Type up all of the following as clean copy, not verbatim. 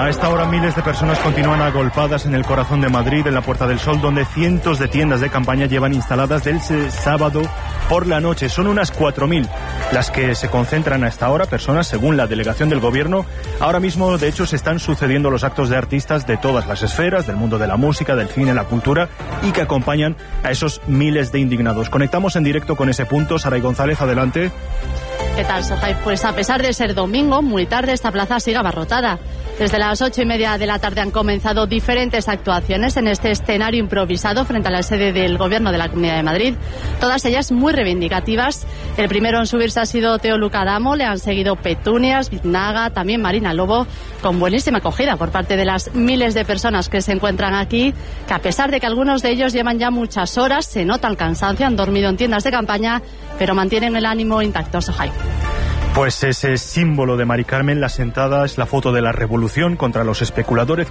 A esta hora miles de personas continúan agolpadas en el corazón de Madrid, en la Puerta del Sol, donde cientos de tiendas de campaña llevan instaladas desde sábado por la noche. Son unas 4.000 las que se concentran a esta hora, personas según la delegación del Gobierno. Ahora mismo, de hecho, se están sucediendo los actos de artistas de todas las esferas, del mundo de la música, del cine, la cultura, y que acompañan a esos miles de indignados. Conectamos en directo con ese punto. Saray González, adelante. ¿Qué tal, Sojai? Pues a pesar de ser domingo, muy tarde, esta plaza sigue abarrotada. Desde las 8:30 de la tarde han comenzado diferentes actuaciones en este escenario improvisado frente a la sede del Gobierno de la Comunidad de Madrid. Todas ellas muy reivindicativas. El primero en subirse ha sido Teo Lucadamo, le han seguido Petunias, Biznaga, también Marina Lobo, con buenísima acogida por parte de las miles de personas que se encuentran aquí, que a pesar de que algunos de ellos llevan ya muchas horas, se nota el cansancio, han dormido en tiendas de campaña, pero mantienen el ánimo intacto, Sojai. Pues ese símbolo de Mari Carmen, la sentada, es la foto de la revolución contra los especuladores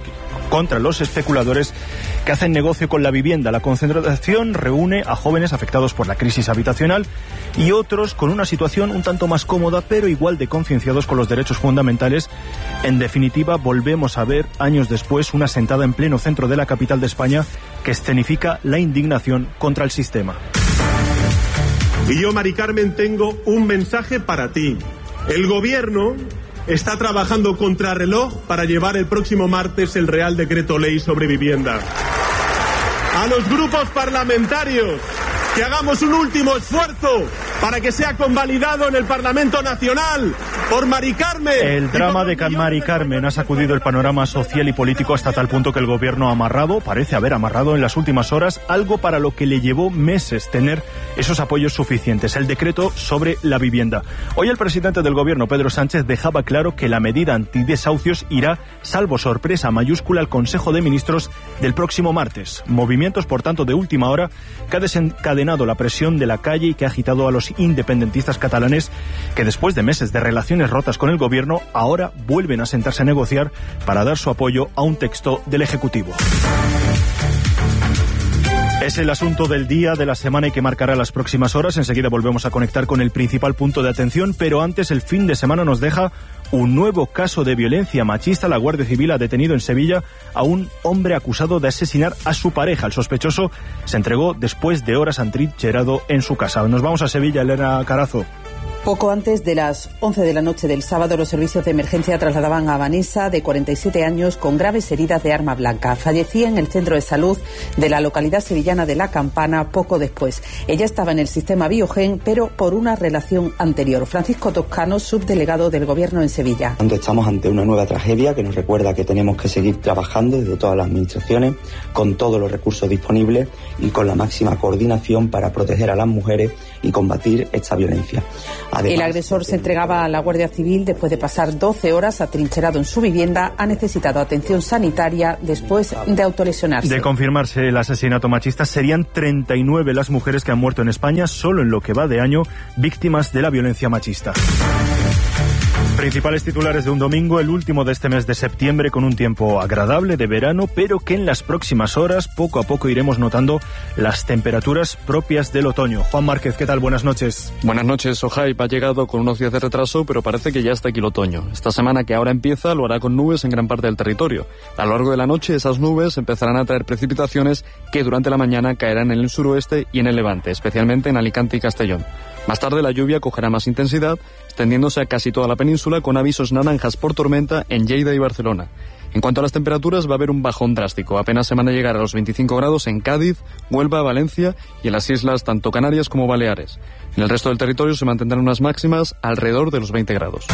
que hacen negocio con la vivienda. La concentración reúne a jóvenes afectados por la crisis habitacional y otros con una situación un tanto más cómoda, pero igual de concienciados con los derechos fundamentales. En definitiva, volvemos a ver, años después, una sentada en pleno centro de la capital de España que escenifica la indignación contra el sistema. Y yo, Mari Carmen, tengo un mensaje para ti. El Gobierno está trabajando contrarreloj para llevar el próximo martes el Real Decreto Ley sobre vivienda. A los grupos parlamentarios, que hagamos un último esfuerzo para que sea convalidado en el Parlamento Nacional por Mari Carmen. El drama de Mari Carmen ha sacudido el panorama social y político hasta tal punto que el Gobierno parece haber amarrado en las últimas horas algo para lo que le llevó meses tener esos apoyos suficientes, el decreto sobre la vivienda. Hoy el presidente del Gobierno, Pedro Sánchez, dejaba claro que la medida antidesahucios irá, salvo sorpresa mayúscula, al Consejo de Ministros del próximo martes. Movimientos, por tanto, de última hora que ha desencadenado la presión de la calle y que ha agitado a los independentistas catalanes que después de meses de relaciones rotas con el Gobierno ahora vuelven a sentarse a negociar para dar su apoyo a un texto del Ejecutivo. Es el asunto del día, de la semana y que marcará las próximas horas. Enseguida volvemos a conectar con el principal punto de atención, pero antes el fin de semana nos deja un nuevo caso de violencia machista. La Guardia Civil ha detenido en Sevilla a un hombre acusado de asesinar a su pareja. El sospechoso se entregó después de horas atrincherado en su casa. Nos vamos a Sevilla, Elena Carazo. Poco antes de las 11 de la noche del sábado, los servicios de emergencia trasladaban a Vanessa, de 47 años, con graves heridas de arma blanca. Fallecía en el centro de salud de la localidad sevillana de La Campana poco después. Ella estaba en el sistema Biogen, pero por una relación anterior. Francisco Toscano, subdelegado del Gobierno en Sevilla. Estamos ante una nueva tragedia que nos recuerda que tenemos que seguir trabajando desde todas las administraciones, con todos los recursos disponibles y con la máxima coordinación para proteger a las mujeres y combatir esta violencia. Además, el agresor se entregaba a la Guardia Civil después de pasar 12 horas atrincherado en su vivienda. Ha necesitado atención sanitaria después de autolesionarse. De confirmarse el asesinato machista, serían 39 las mujeres que han muerto en España solo en lo que va de año víctimas de la violencia machista. Principales titulares de un domingo, el último de este mes de septiembre, con un tiempo agradable de verano, pero que en las próximas horas poco a poco iremos notando las temperaturas propias del otoño. Juan Márquez, ¿qué tal? Buenas noches. Buenas noches, Sojai. Ha llegado con unos días de retraso, pero parece que ya está aquí el otoño. Esta semana que ahora empieza lo hará con nubes en gran parte del territorio. A lo largo de la noche esas nubes empezarán a traer precipitaciones que durante la mañana caerán en el suroeste y en el levante, especialmente en Alicante y Castellón. Más tarde la lluvia cogerá más intensidad, extendiéndose a casi toda la península, con avisos naranjas por tormenta en Lleida y Barcelona. En cuanto a las temperaturas, va a haber un bajón drástico. Apenas se van a llegar a los 25 grados en Cádiz, Huelva, Valencia y en las islas tanto Canarias como Baleares. En el resto del territorio se mantendrán unas máximas alrededor de los 20 grados.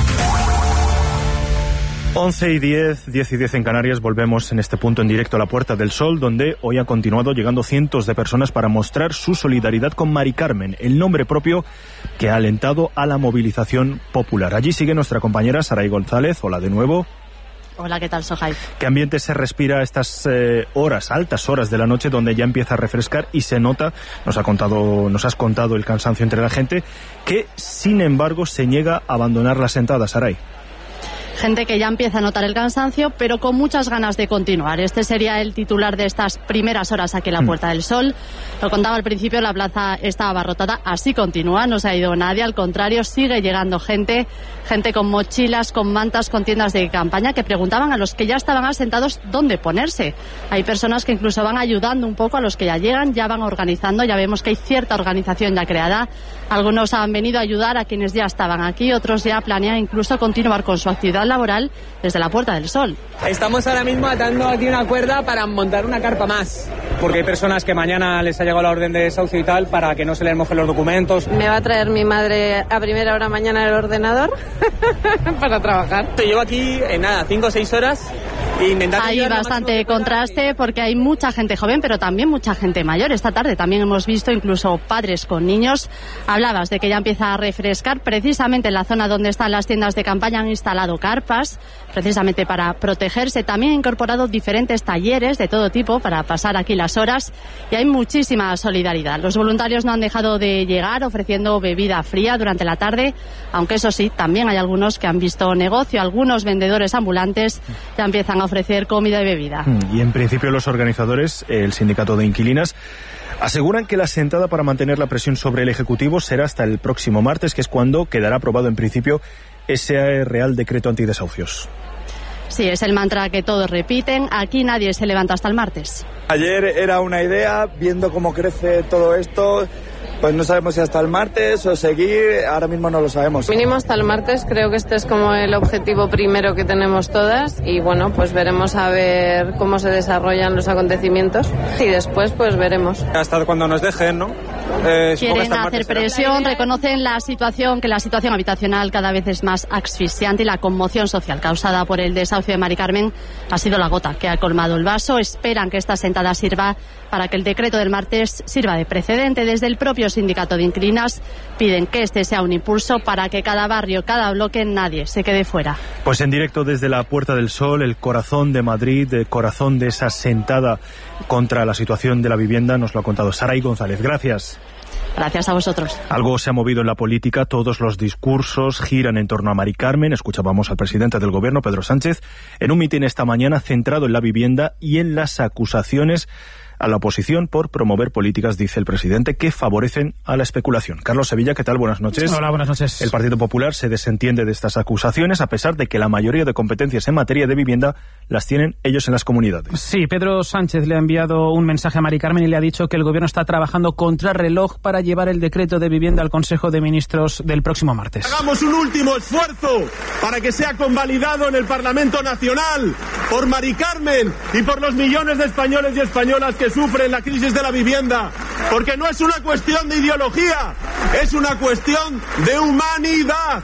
11 y 10 y 10 en Canarias. Volvemos en este punto en directo a la Puerta del Sol, donde hoy ha continuado llegando cientos de personas para mostrar su solidaridad con Mari Carmen, el nombre propio que ha alentado a la movilización popular. Allí sigue nuestra compañera Saray González. Hola de nuevo. Hola, ¿qué tal, Sojai? ¿Qué ambiente se respira a estas altas horas de la noche, donde ya empieza a refrescar y se nota, nos has contado el cansancio entre la gente, que sin embargo se niega a abandonar la sentada, Saray? Gente que ya empieza a notar el cansancio, pero con muchas ganas de continuar. Este sería el titular de estas primeras horas aquí en la Puerta del Sol. Lo contaba al principio, la plaza estaba abarrotada. Así continúa, no se ha ido nadie. Al contrario, sigue llegando gente con mochilas, con mantas, con tiendas de campaña, que preguntaban a los que ya estaban asentados dónde ponerse. Hay personas que incluso van ayudando un poco a los que ya llegan, ya van organizando. Ya vemos que hay cierta organización ya creada. Algunos han venido a ayudar a quienes ya estaban aquí, otros ya planean incluso continuar con su actividad laboral desde la Puerta del Sol. Estamos ahora mismo atando aquí una cuerda para montar una carpa más, porque hay personas que mañana les ha llegado la orden de desahucio y tal, para que no se les mojen los documentos. Me va a traer mi madre a primera hora mañana el ordenador para trabajar. Llevo aquí, 5 o 6 horas. Hay bastante contraste porque hay mucha gente joven, pero también mucha gente mayor. Esta tarde también hemos visto incluso padres con niños. Hablabas de que ya empieza a refrescar. Precisamente en la zona donde están las tiendas de campaña han instalado carpas, precisamente para protegerse. También han incorporado diferentes talleres de todo tipo para pasar aquí las horas, y hay muchísima solidaridad. Los voluntarios no han dejado de llegar ofreciendo bebida fría durante la tarde, aunque eso sí, también hay algunos que han visto negocio. Algunos vendedores ambulantes ya empiezan a ofrecer comida y bebida. Y en principio los organizadores, el sindicato de inquilinas, aseguran que la sentada para mantener la presión sobre el Ejecutivo será hasta el próximo martes, que es cuando quedará aprobado en principio ese Real Decreto antidesahucios. Sí, es el mantra que todos repiten. Aquí nadie se levanta hasta el martes. Ayer era una idea, viendo cómo crece todo esto, pues no sabemos si hasta el martes o seguir, ahora mismo no lo sabemos. Mínimo hasta el martes, creo que este es como el objetivo primero que tenemos todas, y bueno, pues veremos a ver cómo se desarrollan los acontecimientos y después pues veremos. Hasta cuando nos dejen, ¿no? Quieren hacer presión, reconocen que la situación habitacional cada vez es más asfixiante, y la conmoción social causada por el desahucio de Mari Carmen ha sido la gota que ha colmado el vaso. Esperan que esta sentada sirva para que el decreto del martes sirva de precedente. Desde el propio sindicato de inquilinas piden que este sea un impulso para que cada barrio, cada bloque, nadie se quede fuera. Pues en directo desde la Puerta del Sol, el corazón de Madrid, el corazón de esa sentada contra la situación de la vivienda, nos lo ha contado Saray González. Gracias. Gracias a vosotros. Algo se ha movido en la política, todos los discursos giran en torno a Mari Carmen. Escuchábamos al presidente del Gobierno, Pedro Sánchez, en un mitin esta mañana centrado en la vivienda y en las acusaciones a la oposición por promover políticas, dice el presidente, que favorecen a la especulación. Carlos Sevilla, ¿qué tal? Buenas noches. Hola, buenas noches. El Partido Popular se desentiende de estas acusaciones, a pesar de que la mayoría de competencias en materia de vivienda las tienen ellos en las comunidades. Sí, Pedro Sánchez le ha enviado un mensaje a Mari Carmen y le ha dicho que el Gobierno está trabajando contra reloj para llevar el decreto de vivienda al Consejo de Ministros del próximo martes. Hagamos un último esfuerzo para que sea convalidado en el Parlamento Nacional por Mari Carmen y por los millones de españoles y españolas que sufren la crisis de la vivienda, porque no es una cuestión de ideología, es una cuestión de humanidad,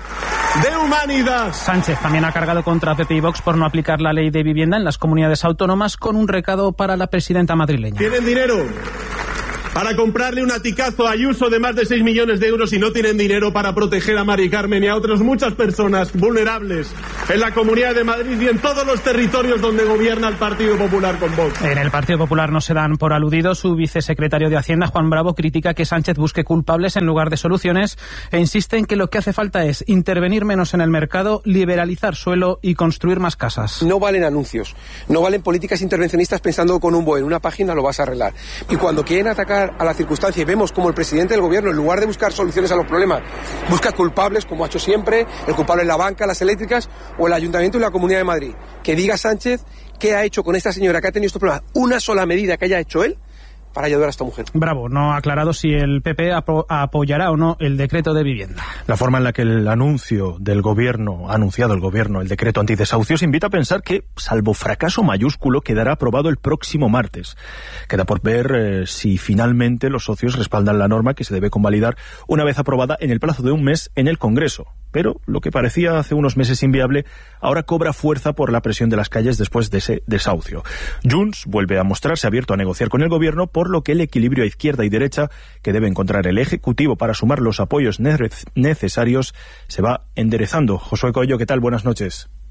Sánchez también ha cargado contra PP y Vox por no aplicar la ley de vivienda en las comunidades autónomas, con un recado para la presidenta madrileña. ¿Tienen dinero para comprarle un aticazo a Ayuso de más de 6 millones de euros y no tienen dinero para proteger a Mari Carmen y a otras muchas personas vulnerables en la Comunidad de Madrid y en todos los territorios donde gobierna el Partido Popular con Vox? En el Partido Popular no se dan por aludidos. Su vicesecretario de Hacienda, Juan Bravo, critica que Sánchez busque culpables en lugar de soluciones e insiste en que lo que hace falta es intervenir menos en el mercado, liberalizar suelo y construir más casas. No valen anuncios, no valen políticas intervencionistas pensando con un BOE en una página lo vas a arreglar. Y cuando quieren atacar a la circunstancia y vemos como el presidente del Gobierno, en lugar de buscar soluciones a los problemas, busca culpables, como ha hecho siempre, el culpable es la banca, las eléctricas o el Ayuntamiento y la Comunidad de Madrid. Que diga Sánchez qué ha hecho con esta señora que ha tenido estos problemas, una sola medida que haya hecho él para ayudar a esta mujer. Bravo no ha aclarado si el PP apoyará o no el decreto de vivienda. La forma en la que el anuncio del Gobierno, ha anunciado el Gobierno el decreto antidesahucios, invita a pensar que, salvo fracaso mayúsculo, quedará aprobado el próximo martes. Queda por ver si finalmente los socios respaldan la norma, que se debe convalidar una vez aprobada en el plazo de un mes en el Congreso. Pero lo que parecía hace unos meses inviable ahora cobra fuerza por la presión de las calles después de ese desahucio. Junts vuelve a mostrarse abierto a negociar con el Gobierno, por lo que el equilibrio a izquierda y derecha que debe encontrar el Ejecutivo para sumar los apoyos necesarios se va enderezando. Josué Coello, ¿qué tal? Buenas noches.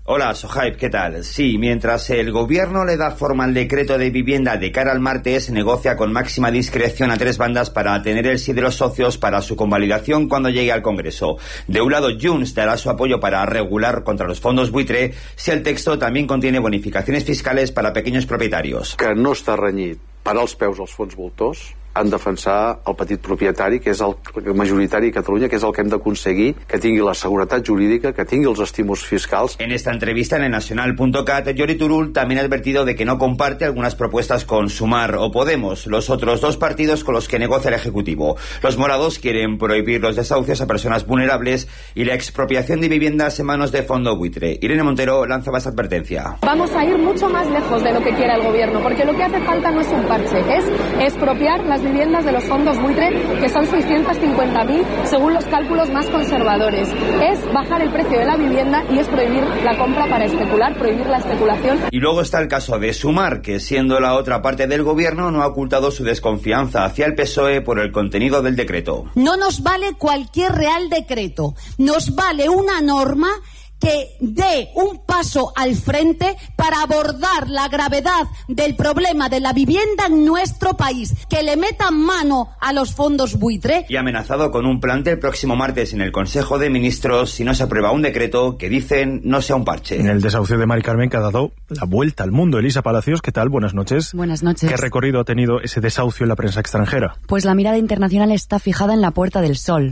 Hola, Sohaib, ¿qué tal? Sí, mientras el gobierno le da forma al decreto de vivienda de cara al martes, negocia con máxima discreción a 3 bandas para tener el sí de los socios para su convalidación cuando llegue al Congreso. De un lado, Junts dará su apoyo para regular contra los fondos buitre si el texto también contiene bonificaciones fiscales para pequeños propietarios. Que no està renyit per als peus als fons voltors, en defensar el petit propietari, que és el majoritari a Catalunya, que és el que hem d'aconseguir, que tingui la seguretat jurídica, que tingui els estímuls fiscals. En esta entrevista en el Nacional.cat, Jordi Turull también ha advertido de que no comparte algunas propuestas con Sumar o Podemos, los otros 2 partidos con los que negocia el Ejecutivo. Los morados quieren prohibir los desahucios a personas vulnerables y la expropiación de viviendas en manos de fondo buitre. Irene Montero lanzaba esta advertencia. Vamos a ir mucho más lejos de lo que quiera el gobierno, porque lo que hace falta no es un parche, es expropiar las viviendas de los fondos buitre, que son 650.000 según los cálculos más conservadores. Es bajar el precio de la vivienda y es prohibir la compra para especular, prohibir la especulación. Y luego está el caso de Sumar, que siendo la otra parte del gobierno no ha ocultado su desconfianza hacia el PSOE por el contenido del decreto. No nos vale cualquier real decreto, nos vale una norma que dé un paso al frente para abordar la gravedad del problema de la vivienda en nuestro país, que le metan mano a los fondos buitre. Y ha amenazado con un plan del próximo martes en el Consejo de Ministros si no se aprueba un decreto que dicen no sea un parche. En el desahucio de Mari Carmen, que ha dado la vuelta al mundo. Elisa Palacios, ¿qué tal? Buenas noches. Buenas noches. ¿Qué recorrido ha tenido ese desahucio en la prensa extranjera? Pues la mirada internacional está fijada en la Puerta del Sol.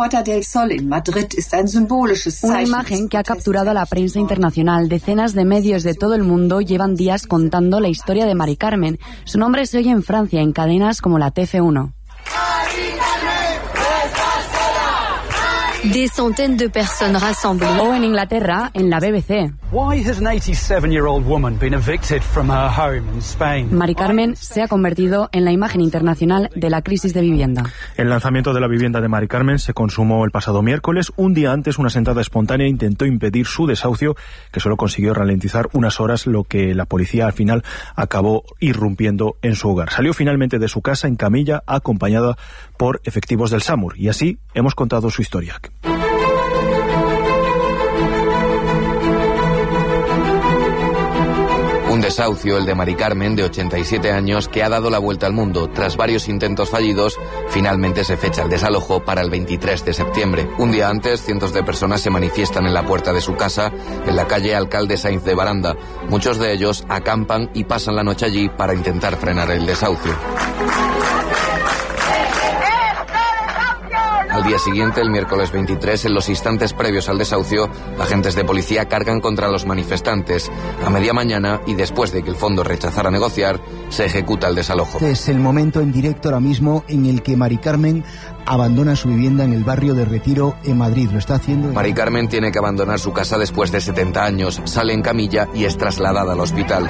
Una imagen que ha capturado a la prensa internacional. Decenas de medios de todo el mundo llevan días contando la historia de Mari Carmen. Su nombre se oye en Francia en cadenas como la TF1. Des centaines de personnes rassemblées. O en Inglaterra, en la BBC. Why has an 87-year-old woman been evicted from her home in Spain? Mari Carmen se ha convertido en la imagen internacional de la crisis de vivienda. El lanzamiento de la vivienda de Mari Carmen se consumó el pasado miércoles. Un día antes, una sentada espontánea intentó impedir su desahucio, que solo consiguió ralentizar unas horas, lo que la policía al final acabó irrumpiendo en su hogar. Salió finalmente de su casa en camilla, acompañada por efectivos del SAMUR. Y así hemos contado su historia. Un desahucio, el de Mari Carmen, de 87 años, que ha dado la vuelta al mundo. Tras varios intentos fallidos, finalmente se fecha el desalojo para el 23 de septiembre. Un día antes, cientos de personas se manifiestan en la puerta de su casa, en la calle Alcalde Sainz de Baranda. Muchos de ellos acampan y pasan la noche allí para intentar frenar el desahucio. Al día siguiente, el miércoles 23, en los instantes previos al desahucio, agentes de policía cargan contra los manifestantes. A media mañana, y después de que el fondo rechazara negociar, se ejecuta el desalojo. Este es el momento en directo ahora mismo en el que Mari Carmen abandona su vivienda en el barrio de Retiro, en Madrid. Lo está haciendo. Mari Carmen tiene que abandonar su casa después de 70 años. Sale en camilla y es trasladada al hospital.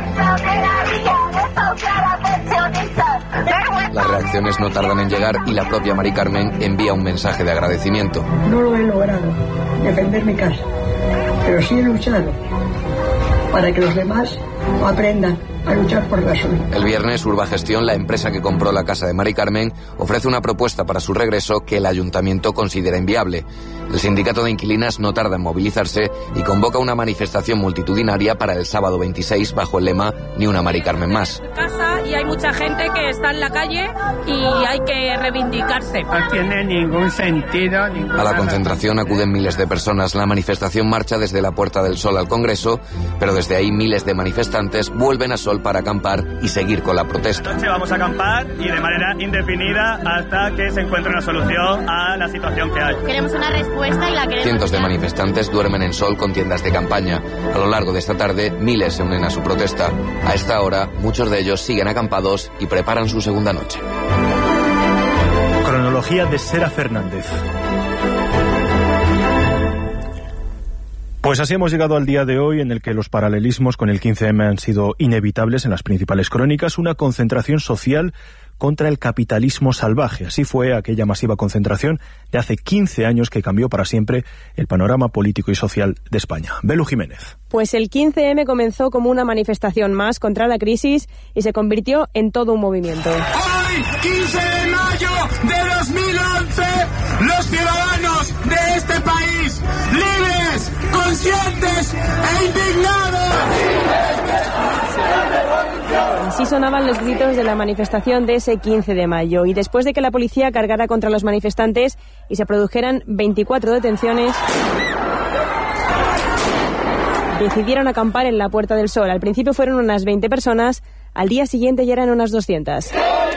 Las reacciones no tardan en llegar y la propia Mari Carmen envía un mensaje de agradecimiento. No lo he logrado, defender mi casa, pero sí he luchado para que los demás aprendan a luchar por la suya. El viernes, Urbagestión, la empresa que compró la casa de Mari Carmen, ofrece una propuesta para su regreso que el ayuntamiento considera inviable. El sindicato de inquilinas no tarda en movilizarse y convoca una manifestación multitudinaria para el sábado 26 bajo el lema Ni una Mari Carmen más. Y hay mucha gente que está en la calle y hay que reivindicarse. No tiene ningún sentido. A la concentración acuden miles de personas. La manifestación marcha desde la Puerta del Sol al Congreso, pero desde ahí miles de manifestantes vuelven a Sol para acampar y seguir con la protesta. Esta noche vamos a acampar y de manera indefinida hasta que se encuentre una solución a la situación que hay. Queremos una respuesta y la queremos. Cientos de manifestantes duermen en Sol con tiendas de campaña. A lo largo de esta tarde, miles se unen a su protesta. A esta hora, muchos de ellos siguen acampados y preparan su segunda noche. Cronología de Sera Fernández. Pues así hemos llegado al día de hoy en el que los paralelismos con el 15M han sido inevitables en las principales crónicas. Una concentración social contra el capitalismo salvaje. Así fue aquella masiva concentración de hace 15 años que cambió para siempre el panorama político y social de España. Belu Jiménez. Pues el 15M comenzó como una manifestación más contra la crisis y se convirtió en todo un movimiento. ¡Ay! Hoy, 15 de mayo de 2011, los ciudadanos de este país, libres, conscientes e indignados. Así sonaban los gritos de la manifestación de ese 15 de mayo. Y después de que la policía cargara contra los manifestantes y se produjeran 24 detenciones, decidieron acampar en la Puerta del Sol. Al principio fueron unas 20 personas, al día siguiente ya eran unas 200.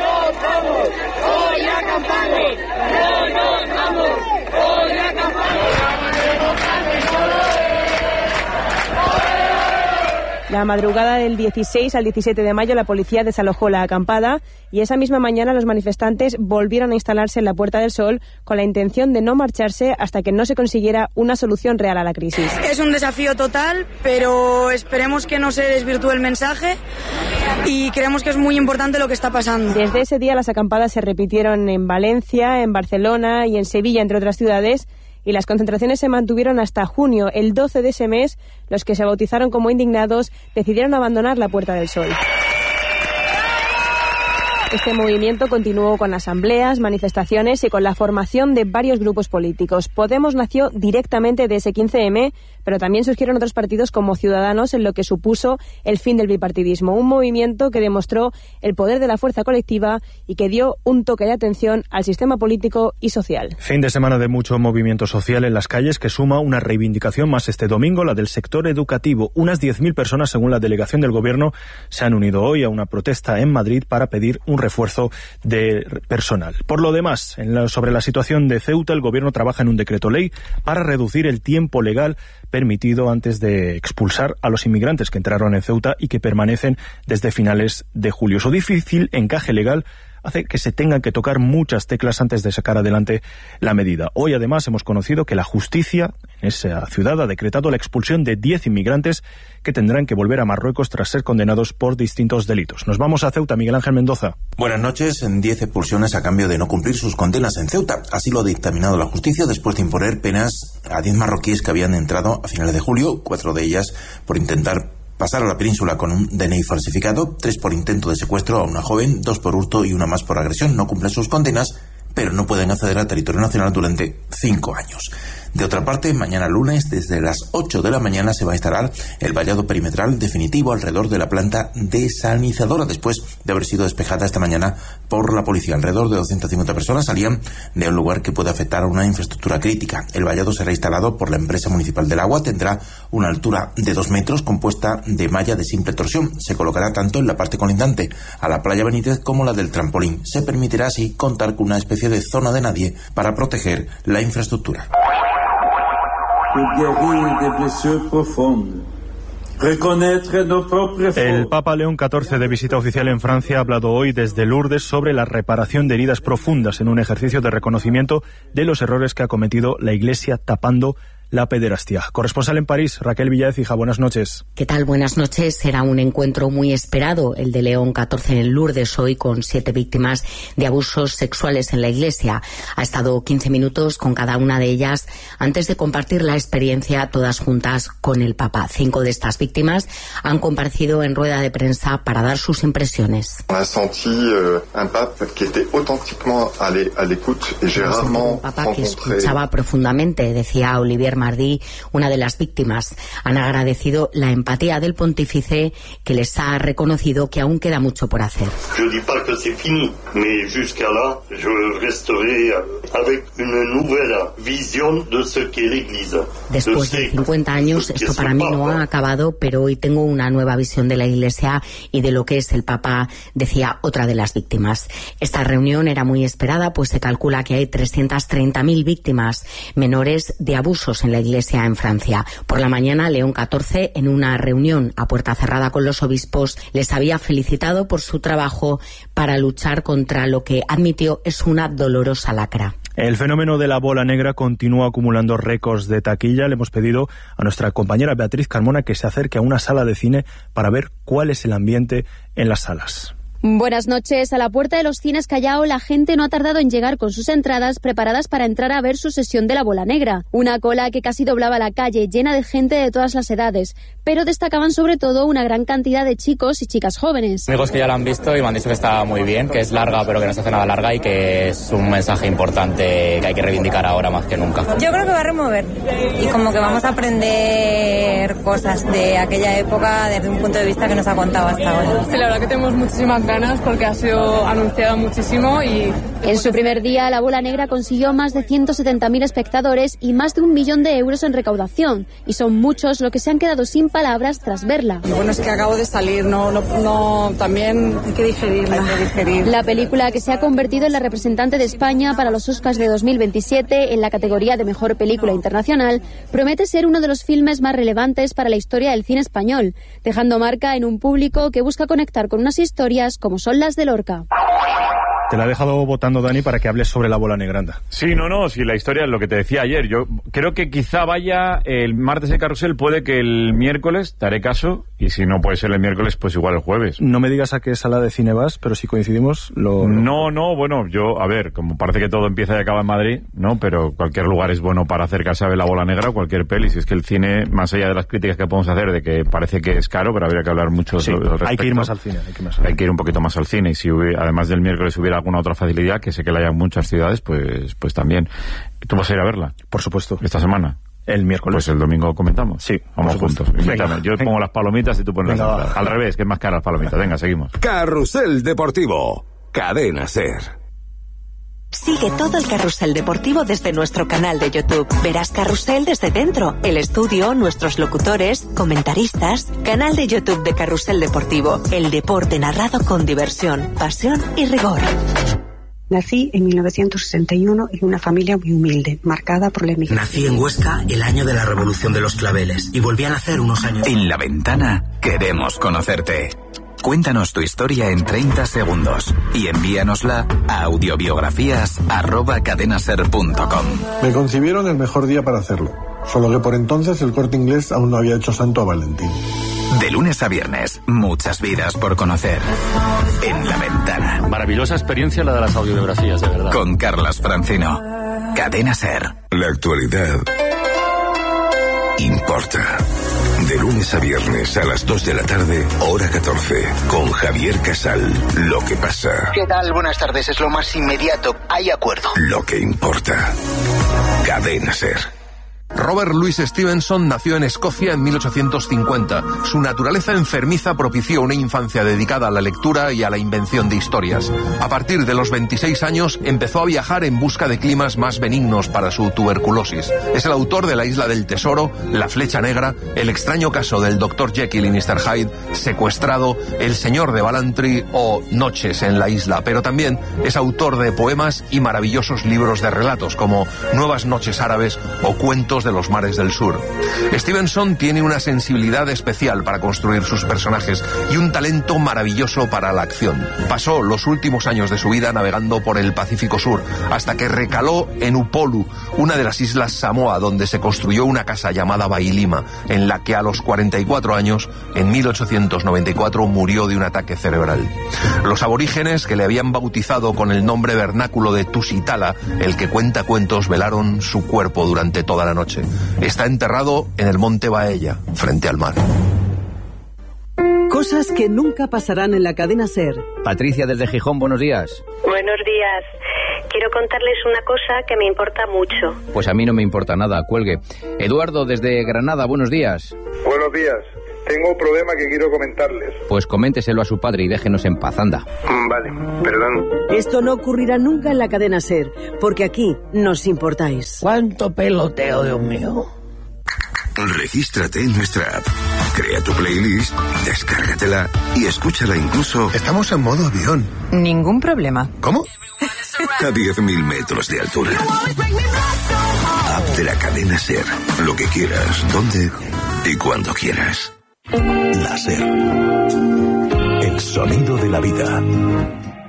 La madrugada del 16 al 17 de mayo la policía desalojó la acampada y esa misma mañana los manifestantes volvieron a instalarse en la Puerta del Sol con la intención de no marcharse hasta que no se consiguiera una solución real a la crisis. Es un desafío total, pero esperemos que no se desvirtúe el mensaje y creemos que es muy importante lo que está pasando. Desde ese día las acampadas se repitieron en Valencia, en Barcelona y en Sevilla, entre otras ciudades, y las concentraciones se mantuvieron hasta junio. El 12 de ese mes, los que se bautizaron como indignados decidieron abandonar la Puerta del Sol. Este movimiento continuó con asambleas, manifestaciones y con la formación de varios grupos políticos. Podemos nació directamente de ese 15M, pero también surgieron otros partidos como Ciudadanos, en lo que supuso el fin del bipartidismo. Un movimiento que demostró el poder de la fuerza colectiva y que dio un toque de atención al sistema político y social. Fin de semana de mucho movimiento social en las calles que suma una reivindicación más este domingo, la del sector educativo. Unas 10.000 personas, según la delegación del Gobierno, se han unido hoy a una protesta en Madrid para pedir un refuerzo de personal. Por lo demás, sobre la situación de Ceuta, el Gobierno trabaja en un decreto ley para reducir el tiempo legal permitido antes de expulsar a los inmigrantes que entraron en Ceuta y que permanecen desde finales de julio. Su difícil encaje legal hace que se tengan que tocar muchas teclas antes de sacar adelante la medida. Hoy, además, hemos conocido que la justicia en esa ciudad ha decretado la expulsión de 10 inmigrantes que tendrán que volver a Marruecos tras ser condenados por distintos delitos. Nos vamos a Ceuta, Miguel Ángel Mendoza. Buenas noches. 10 expulsiones a cambio de no cumplir sus condenas en Ceuta. Así lo ha dictaminado la justicia después de imponer penas a 10 marroquíes que habían entrado a finales de julio, 4 de ellas por intentar pasar a la península con un DNI falsificado, 3 por intento de secuestro a una joven, 2 por hurto y 1 más por agresión. No cumplen sus condenas, pero no pueden acceder al territorio nacional durante 5 años. De otra parte, mañana lunes, desde las 8 de la mañana, se va a instalar el vallado perimetral definitivo alrededor de la planta desalinizadora, después de haber sido despejada esta mañana por la policía. Alrededor de 250 personas salían de un lugar que puede afectar a una infraestructura crítica. El vallado será instalado por la empresa municipal del agua, tendrá una altura de 2 metros, compuesta de malla de simple torsión. Se colocará tanto en la parte colindante a la playa Benítez como la del trampolín. Se permitirá así contar con una especie de zona de nadie para proteger la infraestructura. El Papa León XIV, de visita oficial en Francia, ha hablado hoy desde Lourdes sobre la reparación de heridas profundas en un ejercicio de reconocimiento de los errores que ha cometido la Iglesia tapando la pederastia. Corresponsal en París, Raquel Villaécija, buenas noches. ¿Qué tal? Buenas noches. Será un encuentro muy esperado, el de León XIV en Lourdes, hoy con 7 víctimas de abusos sexuales en la Iglesia. Ha estado 15 minutos con cada una de ellas antes de compartir la experiencia todas juntas con el Papa. 5 de estas víctimas han comparecido en rueda de prensa para dar sus impresiones. Un Papa que escuchaba profundamente, decía Olivier Mardy, una de las víctimas. Han agradecido la empatía del pontífice, que les ha reconocido que aún queda mucho por hacer. Después de 50 años, esto para mí no ha acabado, pero hoy tengo una nueva visión de la Iglesia y de lo que es el Papa, decía otra de las víctimas. Esta reunión era muy esperada, pues se calcula que hay 330.000 víctimas menores de abusos en la Iglesia en Francia. Por la mañana, León XIV, en una reunión a puerta cerrada con los obispos, les había felicitado por su trabajo para luchar contra lo que admitió es una dolorosa lacra. El fenómeno de la bola negra continúa acumulando récords de taquilla. Le hemos pedido a nuestra compañera Beatriz Carmona que se acerque a una sala de cine para ver cuál es el ambiente en las salas. Buenas noches. A la puerta de los cines Callao, la gente no ha tardado en llegar con sus entradas preparadas para entrar a ver su sesión de La Bola Negra. Una cola que casi doblaba la calle, llena de gente de todas las edades, pero destacaban sobre todo una gran cantidad de chicos y chicas jóvenes. Amigos que ya la han visto y me han dicho que está muy bien, que es larga pero que no se hace nada larga y que es un mensaje importante que hay que reivindicar ahora más que nunca. Yo creo que va a remover y como que vamos a aprender cosas de aquella época desde un punto de vista que nos ha contado hasta ahora. Sí, la verdad que tenemos muchísimas ganas porque ha sido anunciada muchísimo y... En su primer día, La Bola Negra consiguió más de 170.000 espectadores y más de 1 millón de euros en recaudación, y son muchos los que se han quedado sin palabras tras verla. Y bueno, es que acabo de salir, también hay que digerirla. La película, que se ha convertido en la representante de España para los Oscars de 2027 en la categoría de Mejor Película Internacional, promete ser uno de los filmes más relevantes para la historia del cine español, dejando marca en un público que busca conectar con unas historias como son las de Lorca. Te la he dejado votando, Dani, para que hables sobre La Bola Negra. Sí, sí, la historia es lo que te decía ayer. Yo creo que quizá vaya el martes de Carrusel, puede que el miércoles, te haré caso, y si no puede ser el miércoles, pues igual el jueves. No me digas a qué sala de cine vas, pero si coincidimos, bueno, yo, a ver, como parece que todo empieza y acaba en Madrid, ¿no? Pero cualquier lugar es bueno para acercarse a ver La Bola Negra o cualquier peli. Si es que el cine, más allá de las críticas que podemos hacer de que parece que es caro, pero habría que hablar mucho sobre el respecto. Hay que ir más al cine. Hay que ir un poquito más al cine, y si además del miércoles hubiera alguna otra facilidad, que sé que la hay en muchas ciudades, pues también. ¿Tú vas a ir a verla? Por supuesto. ¿Esta semana? El miércoles. Pues el domingo comentamos. Sí. Vamos juntos. Invítame. Yo pongo las palomitas y tú pones las entradas. Al revés, que es más cara las palomitas. Venga, seguimos. Carrusel Deportivo. Cadena SER. Sigue todo el carrusel deportivo desde nuestro canal de YouTube. Verás Carrusel desde dentro, el estudio, nuestros locutores, comentaristas. Canal de YouTube de Carrusel Deportivo. El deporte narrado con diversión, pasión y rigor. Nací en 1961 en una familia muy humilde, marcada por la emigración. Nací en Huesca el año de la Revolución de los Claveles y volví a nacer unos años. En La Ventana queremos conocerte. Cuéntanos tu historia en 30 segundos y envíanosla a audiobiografías@cadenaser.com. Me concibieron el mejor día para hacerlo, solo que por entonces el Corte Inglés aún no había hecho santo a Valentín. De lunes a viernes, muchas vidas por conocer en La Ventana. Maravillosa experiencia la de las audiobiografías, de verdad. Con Carlas Francino. Cadena SER. La actualidad importa. De lunes a viernes a las 2 de la tarde, hora 14, con Javier Casal. Lo que pasa. ¿Qué tal? Buenas tardes. Es lo más inmediato. Hay acuerdo. Lo que importa. Cadena SER. Robert Louis Stevenson nació en Escocia en 1850. Su naturaleza enfermiza propició una infancia dedicada a la lectura y a la invención de historias. A partir de los 26 años empezó a viajar en busca de climas más benignos para su tuberculosis. Es el autor de La Isla del Tesoro, La Flecha Negra, El extraño caso del Dr. Jekyll y Mr. Hyde, Secuestrado, El Señor de Ballantrae o Noches en la Isla. Pero también es autor de poemas y maravillosos libros de relatos como Nuevas Noches Árabes o Cuentos de los Mares del Sur. Stevenson tiene una sensibilidad especial para construir sus personajes y un talento maravilloso para la acción. Pasó los últimos años de su vida navegando por el Pacífico Sur, hasta que recaló en Upolu, una de las islas Samoa, donde se construyó una casa llamada Bailima, en la que a los 44 años, en 1894, murió de un ataque cerebral. Los aborígenes, que le habían bautizado con el nombre vernáculo de Tusitala, el que cuenta cuentos, velaron su cuerpo durante toda la noche. Está enterrado en el monte Baella, frente al mar. Cosas que nunca pasarán en la cadena SER. Patricia desde Gijón, buenos días. Buenos días. Quiero contarles una cosa que me importa mucho. Pues a mí no me importa nada, cuelgue. Eduardo desde Granada, buenos días. Buenos días. Tengo un problema que quiero comentarles. Pues coménteselo a su padre y déjenos en paz, anda. Vale, perdón. Esto no ocurrirá nunca en la cadena SER, porque aquí nos importáis. ¿Cuánto peloteo, Dios mío? Regístrate en nuestra app. Crea tu playlist, descárgatela y escúchala incluso... Estamos en modo avión. Ningún problema. ¿Cómo? A 10.000 metros de altura. App de la cadena SER. Lo que quieras, donde y cuando quieras. La SER. El sonido de la vida.